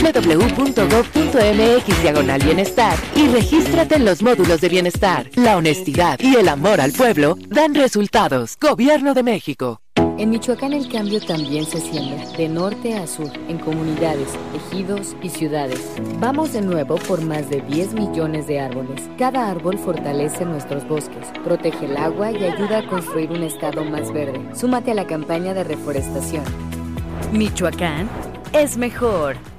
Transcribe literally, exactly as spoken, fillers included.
w w w punto gov punto m x diagonal bienestar y regístrate en los módulos de bienestar. La honestidad y el amor al pueblo dan resultados. Gobierno de México. En Michoacán el cambio también se siembra, de norte a sur, en comunidades, ejidos y ciudades. Vamos de nuevo por más de diez millones de árboles. Cada árbol fortalece nuestros bosques, protege el agua y ayuda a construir un estado más verde. Súmate a la campaña de reforestación. Michoacán es mejor.